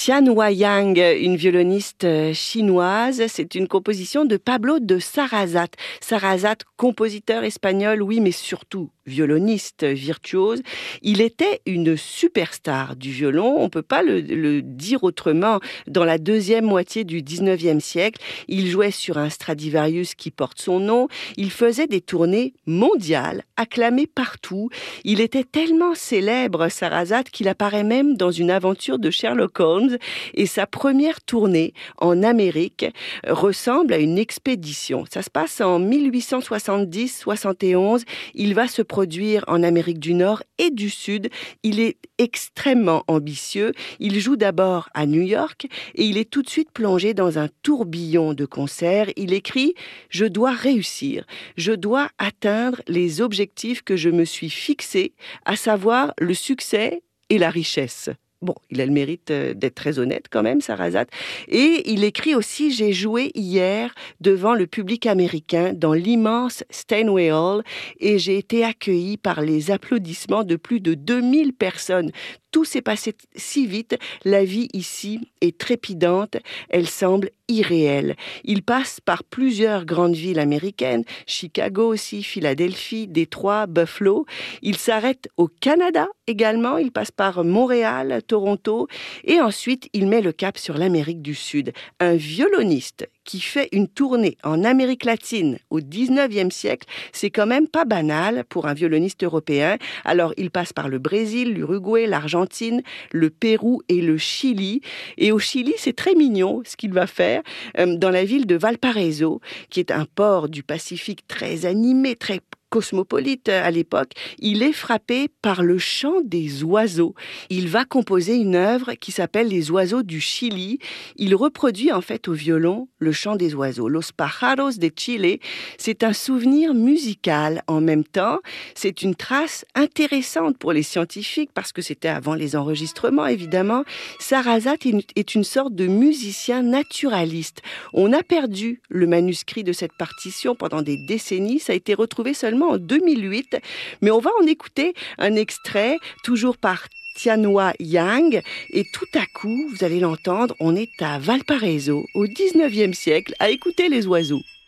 Tianhua Yang, une violoniste chinoise, c'est une composition de Pablo de Sarasate. Sarasate, compositeur espagnol, oui, mais surtout violoniste virtuose. Il était une superstar du violon, on ne peut pas le dire autrement. Dans la deuxième moitié du 19e siècle, il jouait sur un Stradivarius qui porte son nom. Il faisait des tournées mondiales, acclamé partout. Il était tellement célèbre, Sarasate, qu'il apparaît même dans une aventure de Sherlock Holmes. Et sa première tournée en Amérique ressemble à une expédition. Ça se passe en 1870-71. Il va se produire en Amérique du Nord et du Sud. Il est extrêmement ambitieux. Il joue d'abord à New York et il est tout de suite plongé dans un tourbillon de concerts. Il écrit « Je dois réussir. Je dois atteindre les objectifs que je me suis fixés, à savoir le succès et la richesse. » Bon, il a le mérite d'être très honnête quand même, Sarasate. Et il écrit aussi « J'ai joué hier devant le public américain dans l'immense Steinway Hall et j'ai été accueilli par les applaudissements de plus de 2000 personnes. Tout s'est passé si vite, la vie ici est trépidante, elle semble irréelle. » Il passe par plusieurs grandes villes américaines, Chicago aussi, Philadelphie, Détroit, Buffalo. Il s'arrête au Canada également, il passe par Montréal, Toronto, et ensuite il met le cap sur l'Amérique du Sud. Un violoniste qui fait une tournée en Amérique latine au 19e siècle, c'est quand même pas banal pour un violoniste européen. Alors, il passe par le Brésil, l'Uruguay, l'Argentine, le Pérou et le Chili. Et au Chili, c'est très mignon ce qu'il va faire dans la ville de Valparaiso, qui est un port du Pacifique très animé, très cosmopolite à l'époque. Il est frappé par le chant des oiseaux. Il va composer une œuvre qui s'appelle Les oiseaux du Chili. Il reproduit en fait au violon le chant des oiseaux. Los pájaros de Chile, c'est un souvenir musical en même temps. C'est une trace intéressante pour les scientifiques parce que c'était avant les enregistrements évidemment. Sarasate est une sorte de musicien naturaliste. On a perdu le manuscrit de cette partition pendant des décennies. Ça a été retrouvé seulement en 2008, mais on va en écouter un extrait, toujours par Tianhua Yang, et tout à coup, vous allez l'entendre, on est à Valparaiso, au 19e siècle, à écouter les oiseaux.